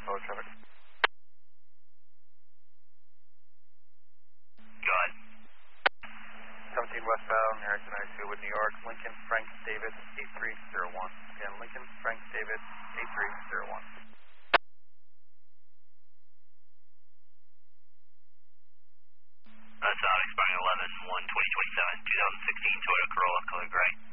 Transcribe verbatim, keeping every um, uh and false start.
follow traffic. Go ahead. seventeen westbound, Harrison I two with New York, Lincoln Frank David eight three zero one. Again, Lincoln Frank David eight three zero one. That's out expiring eleven one twenty twenty-seven, two thousand sixteen Toyota Corolla, color gray.